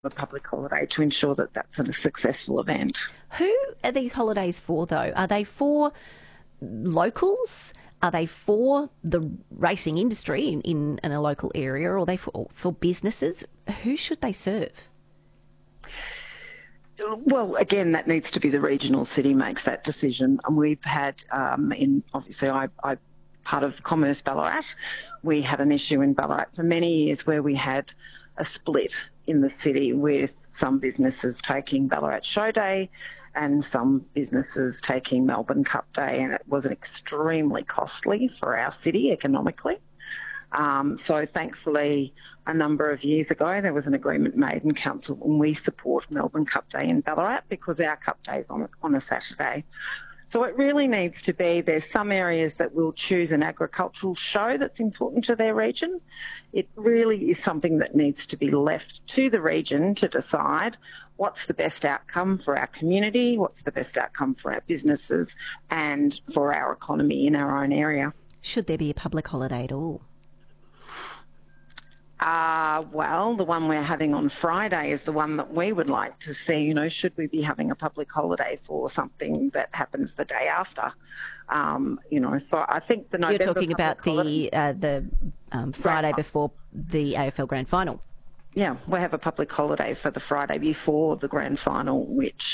a public holiday to ensure that that's a successful event. Who are these holidays for, though? Are they for locals? Are they for the racing industry in a local area, or are they for businesses? Who should they serve? Well, again, that needs to be the regional city makes that decision. And we've had, obviously, I part of Commerce Ballarat, we had an issue in Ballarat for many years where we had a split in the city with some businesses taking Ballarat Show Day and some businesses taking Melbourne Cup Day, and it was extremely costly for our city economically. So thankfully, a number of years ago, there was an agreement made in council and we support Melbourne Cup Day in Ballarat because our Cup Day is on a Saturday. So it really needs to be, there's some areas that will choose an agricultural show that's important to their region. It really is something that needs to be left to the region to decide what's the best outcome for our community, what's the best outcome for our businesses and for our economy in our own area. Should there be a public holiday at all? Well, the one we're having on Friday is the one that we would like to see. Should we be having a public holiday for something that happens the day after? So I think the November. You're talking about the Friday before the AFL Grand Final. Yeah, we have a public holiday for the Friday before the grand final, which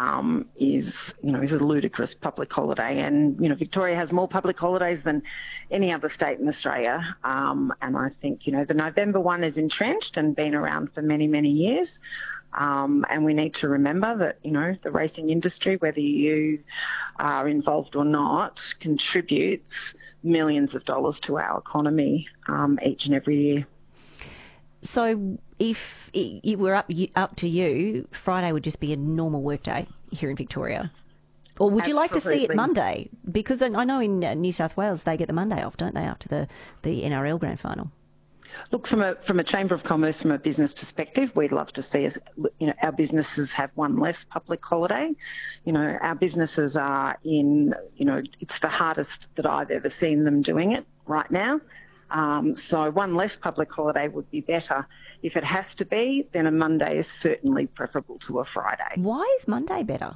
is a ludicrous public holiday. And, Victoria has more public holidays than any other state in Australia. And I think, the November one is entrenched and been around for many, many years. And we need to remember that, the racing industry, whether you are involved or not, contributes millions of dollars to our economy each and every year. So if it were up to you, Friday would just be a normal workday here in Victoria? Or would you like to see it Monday? Because I know in New South Wales they get the Monday off, don't they, after the NRL Grand Final? Look, from a Chamber of Commerce, from a business perspective, we'd love to see us, our businesses have one less public holiday. Our businesses are it's the hardest that I've ever seen them doing it right now. So one less public holiday would be better. If it has to be, then a Monday is certainly preferable to a Friday. Why is Monday better?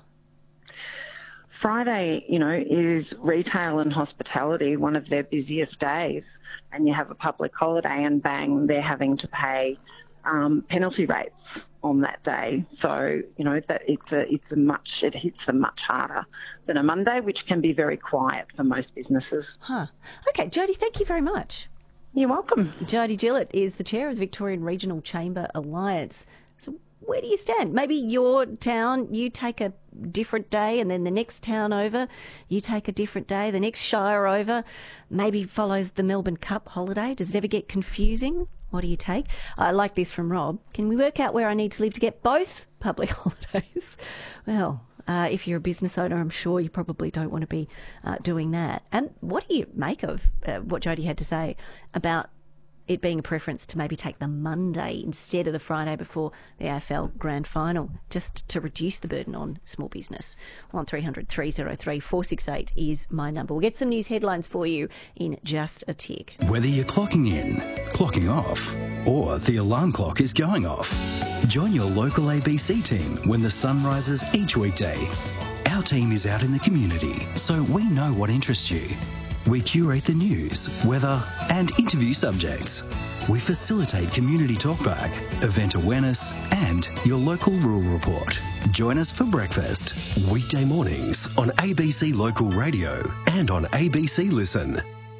Friday, is retail and hospitality one of their busiest days, and you have a public holiday and bang, they're having to pay penalty rates on that day. So, that it hits them much harder than a Monday, which can be very quiet for most businesses. Huh. Okay, Jody, thank you very much. You're welcome. Jody Gillett is the chair of the Victorian Regional Chamber Alliance. So where do you stand? Maybe your town, you take a different day, and then the next town over, you take a different day. The next shire over maybe follows the Melbourne Cup holiday. Does it ever get confusing? What do you take? I like this from Rob. Can we work out where I need to live to get both public holidays? Well, if you're a business owner, I'm sure you probably don't want to be doing that. And what do you make of what Jody had to say about it being a preference to maybe take the Monday instead of the Friday before the AFL Grand Final, just to reduce the burden on small business? 1300 303 468 is my number. We'll get some news headlines for you in just a tick. Whether you're clocking in, clocking off, or the alarm clock is going off, join your local ABC team when the sun rises each weekday. Our team is out in the community, so we know what interests you. We curate the news, weather and interview subjects. We facilitate community talkback, event awareness and your local rural report. Join us for breakfast, weekday mornings on ABC Local Radio and on ABC Listen.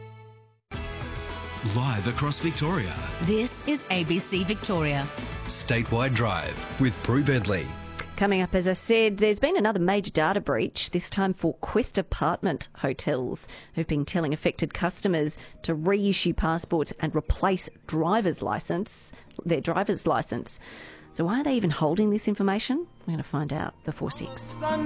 Live across Victoria. This is ABC Victoria. Statewide Drive with Prue Bentley. Coming up, as I said, there's been another major data breach, this time for Quest Apartment Hotels, who've been telling affected customers to reissue passports and replace their driver's licence. So why are they even holding this information? We're going to find out before 6.